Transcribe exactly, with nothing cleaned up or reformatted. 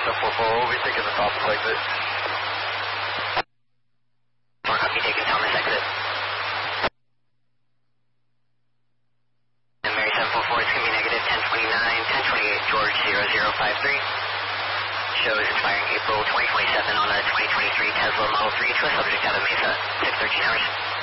seven four four, we'll be taking the Thomas exit. four copy, taking Thomas exit. And Mary seven four four, it's going to be negative ten twenty-nine, ten twenty-eight, George zero zero five three. Shows expiring April twenty twenty-seven on a twenty twenty-three Tesla Model three to a subject out of Mesa, six thirteen hours.